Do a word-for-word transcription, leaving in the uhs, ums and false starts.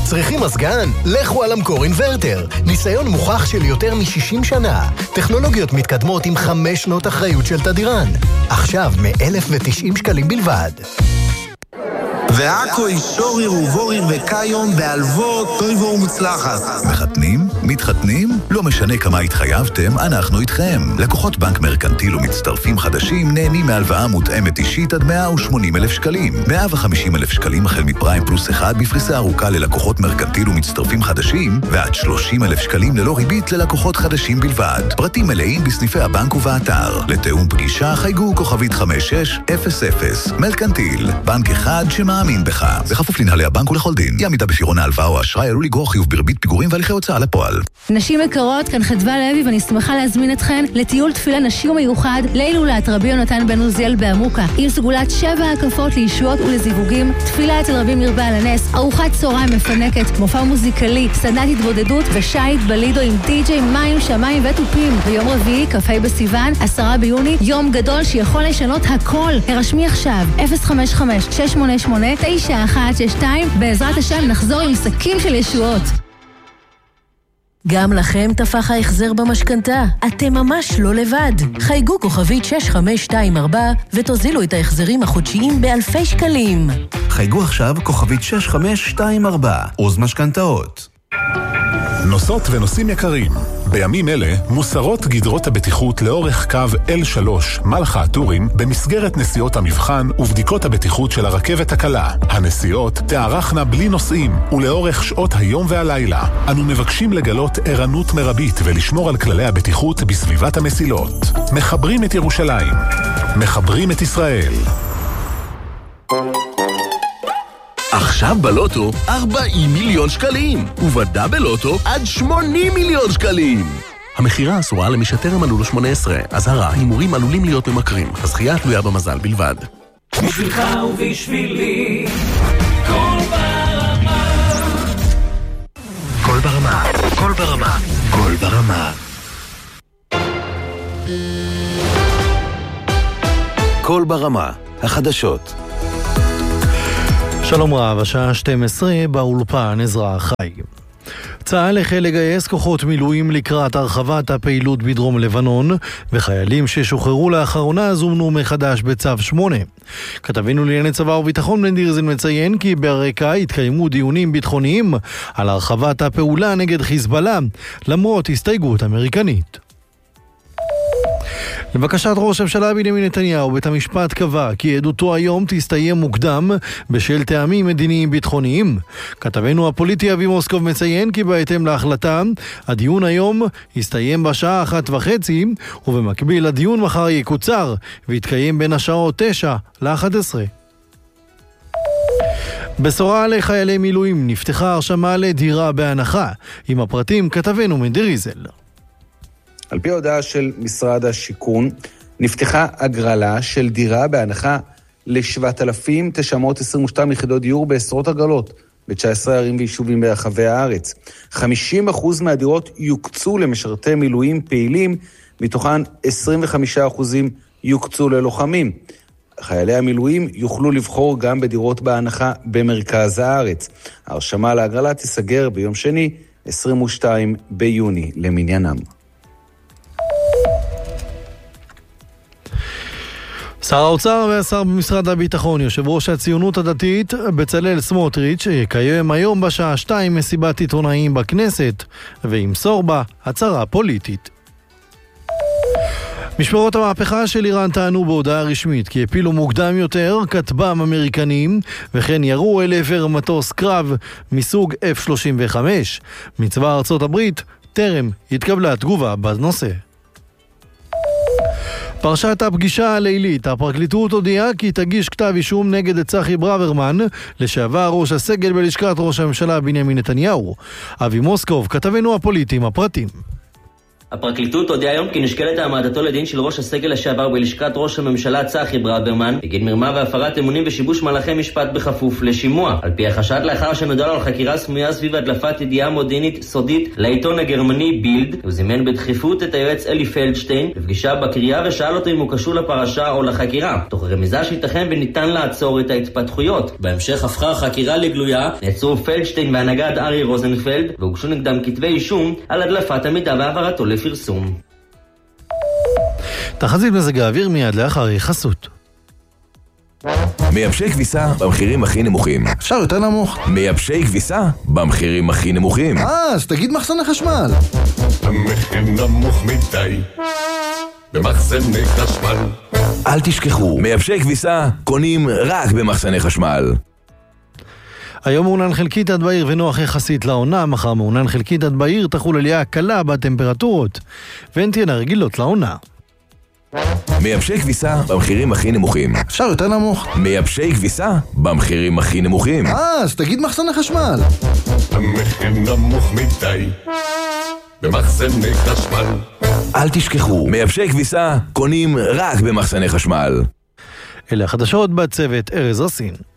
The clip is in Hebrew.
צריכים מזגן? לכו על המקור אינברטר. ניסיון מוכח של יותר מ-שישים שנה. טכנולוגיות מתקדמות עם חמש שנות אחריות של תדירן. עכשיו מ-אלף ותשעים שקלים בלבד. ועכו אישוריר ובוריר וקיום בהלוות טויבו ומוצלחת. מחתנים? מתחתנים? לא משנה כמה התחייבתם, אנחנו איתכם. לקוחות בנק מרקנטיל ומצטרפים חדשים נהנים מהלוואה מותאמת אישית עד מאה ושמונים אלף שקלים. מאה וחמישים אלף שקלים החל מפריים פלוס אחד בפריסה ארוכה ללקוחות מרקנטיל ומצטרפים חדשים, ועד שלושים אלף שקלים ללא ריבית ללקוחות חדשים בלבד. פרטים מלאים בסניפי הבנק ובאתר. לתאום פגישה חייגו כוכבית חמש שש אפס אפס. מרקנטיל, בנק אחד שמה מאמין בך. בכפוף לנהלי הבנק ולכל דין. יעמידה בפירעון ההלוואה או האשראי עלול לגרור חיוב בריבית פיגורים והליכי הוצאה לפועל. נשים יקרות, כאן חדווה לוי ואני שמחה להזמין אתכן לטיול תפילה נשי ומיוחד להילולת רבי יונתן בן עוזיאל בעמוקה, עם סגולת שבע הקפות לישועות ולזיווגים, תפילה אצל רבי מרבה על הנס, ארוחת צהריים מפנקת, מופע מוזיקלי, סדנת התבודדות ושייט בלידו עם די-ג'יי, מים, שמיים ותופים. ביום רביעי, כ"ה בסיוון, עשרה ביוני, יום גדול שיכול לשנות הכל. הרשמי עכשיו אפס חמש חמש שש שמונה שמונה תשע אחת שש שתיים. בעזרת השם נחזור עם שקים של ישועות. גם לכם תפח ההחזר במשכנתה. אתם ממש לא לבד. חייגו כוכבית שש חמש שתיים ארבע ותוזילו את ההחזרים החודשיים באלפי שקלים. חייגו עכשיו כוכבית שש חמש שתיים ארבע. עוז משכנתאות. נוסעות ונוסעים יקרים, בימים אלה מוסרות גדרות הבטיחות לאורך קו אל שלוש מלחה הטורים במסגרת נסיעות המבחן ובדיקות הבטיחות של הרכבת הקלה. הנסיעות תארכנה בלי נוסעים ולאורך שעות היום והלילה. אנו מבקשים לגלות ערנות מרבית ולשמור על כללי הבטיחות בסביבת המסילות. מחברים את ירושלים, מחברים את ישראל. עכשיו בלוטו ארבעים מיליון שקלים, ובדאבל לוטו עד שמונים מיליון שקלים. המחירה אסורה למי שטרם מלאו לו שמונה עשרה. אזהרה, הימורים עלולים להיות ממכרים. הזכייה תלויה במזל בלבד. בשבילך ובשבילי, כל ברמה. כל ברמה, כל ברמה, כל ברמה. כל ברמה, החדשות. שלום רב, השעה שתים עשרה באולפן עזרא חי. צה"ל החל לגייס כוחות מילואים לקראת הרחבת הפעילות בדרום לבנון, וחיילים ששוחררו לאחרונה זומנו מחדש בצו שמונה. כתבינו לענייני צבא וביטחון בן דירזן מציין כי ברקע התקיימו דיונים ביטחוניים על הרחבת הפעולה נגד חיזבאללה, למרות הסתייגות אמריקנית. לבקשת ראש הממשלה בנימין נתניהו, בית המשפט קבע כי עדותו היום תסתיים מוקדם בשל טעמים מדיניים ביטחוניים. כתבנו הפוליטי אבי מוסקוב מציין כי בהתאם להחלטה, הדיון היום יסתיים בשעה אחת וחצי, ובמקביל הדיון מחר יקוצר ויתקיים בין השעות תשע לאחת עשרה. בשורה לחיילי מילואים, נפתחה הרשמה לדירה בהנחה. עם הפרטים כתבנו מנדריזל. על פי ההודעה של משרד השיכון, נפתחה הגרלה של דירה בהנחה ל-שבעת אלפים תשע מאות עשרים ושתיים יחידות דיור בעשרות הגרלות, ב-תשע עשרה ערים ויישובים ברחבי הארץ. חמישים אחוז מהדירות יוקצו למשרתי מילואים פעילים, מתוכן עשרים וחמישה אחוז יוקצו ללוחמים. חיילי המילואים יוכלו לבחור גם בדירות בהנחה במרכז הארץ. ההרשמה להגרלה תיסגר ביום שני, עשרים ושניים ביוני, למניינם. שר האוצר והשר במשרד הביטחון, יושב ראש הציונות הדתית בצלאל סמוטריץ', יקיים היום בשעה שתיים מסיבת עיתונאים בכנסת וימסור בה הצהרה פוליטית. משמרות המהפכה של איראן טענו בהודעה רשמית כי הפילו מוקדם יותר כטב"ם אמריקנים וכן ירו אל עבר מטוס קרב מסוג אף שלושים וחמש. מצבא ארצות הברית טרם התקבלה תגובה בנושא. פרשת הפגישה הלילית, הפרקליטות הודיעה כי תגיש כתב אישום נגד צחי ברוורמן, לשעבר ראש הסגל בלשכת ראש הממשלה בנימין נתניהו. אבי מוסקוב, כתבנו הפוליטי עם הפרטים. הפרקליטות הודיעה היום כי נשקלת העמדתו לדין של ראש הסגל לשעבר בלשכת ראש הממשלה צחי ברוורמן בגין מרמה והפרת אמונים ושיבוש מהלכי משפט בכפוף לשימוע. על פי החשד, לאחר שנודע לו על חקירה סמויה סביב הדלפת ידיעה מודיעינית סודית לעיתון הגרמני בילד, הוא זימן בדחיפות את היועץ אלי פלדשטיין לפגישה בקריאה ושאל אותו אם הוא קשור לפרשה או לחקירה, תוך רמיזה שייתכן וניתן לעצור את ההתפתחויות. בהמשך הפכה החקירה לגלויה, נעצרו פלדשטיין והנגד ארי רוזנפלד והוגשו נגדם כתבי אישום על הדלפת המידע והעברתו לפרסום. תחזית מזג האוויר מיד לאחר חסות. מייבשי כביסה במחירים הכי נמוכים. אפשר יותר נמוך? מייבשי כביסה במחירים הכי נמוכים. אה, אז תגיד מחסני חשמל. המחיר נמוך מדי במחסני חשמל. אל תשכחו, מייבשי כביסה קונים רק במחסני חשמל. היום מעונן חלקית עד בעיר ונוח יחסית לעונה, מחר מעונן חלקית עד בעיר תחול עלייה קלה בטמפרטורות והן תהיינה רגילות לעונה. מייבשי כביסה במחירים הכי נמוכים. אפשר יותר נמוך? מייבשי כביסה במחירים הכי נמוכים. אה, אז תגיד מחסני חשמל. המחיר נמוך מדי במחסני חשמל. אל תשכחו, מייבשי כביסה קונים רק במחסני חשמל. אלה החדשות בצוות ארז רסין.